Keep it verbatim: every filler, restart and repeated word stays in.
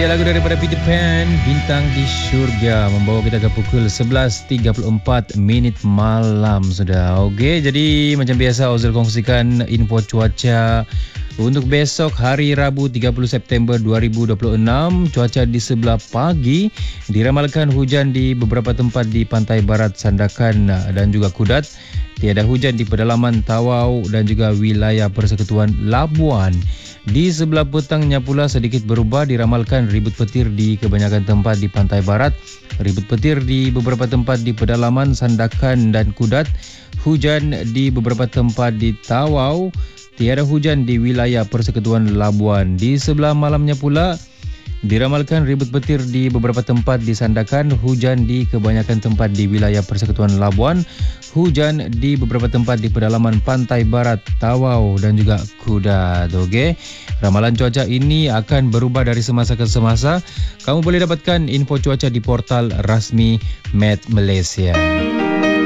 dia lagu daripada Peter Pan, Bintang di Syurga, membawa kita ke pukul sebelas tiga puluh empat minit malam sudah. Okey, jadi macam biasa Ozil kongsikan info cuaca untuk besok hari Rabu tiga puluh September dua ribu dua puluh enam. Cuaca di sebelah pagi diramalkan hujan di beberapa tempat di pantai barat Sandakan dan juga Kudat. Tiada hujan di pedalaman Tawau dan juga wilayah Persekutuan Labuan. Di sebelah petangnya pula sedikit berubah, diramalkan ribut petir di kebanyakan tempat di pantai barat, ribut petir di beberapa tempat di pedalaman Sandakan dan Kudat, hujan di beberapa tempat di Tawau, tiada hujan di wilayah Persekutuan Labuan. Di sebelah malamnya pula diramalkan ribut petir di beberapa tempat di Sandakan, hujan di kebanyakan tempat di wilayah Persekutuan Labuan, hujan di beberapa tempat di pedalaman pantai barat Tawau dan juga Kudat. Okey, ramalan cuaca ini akan berubah dari semasa ke semasa. Kamu boleh dapatkan info cuaca di portal rasmi Met Malaysia.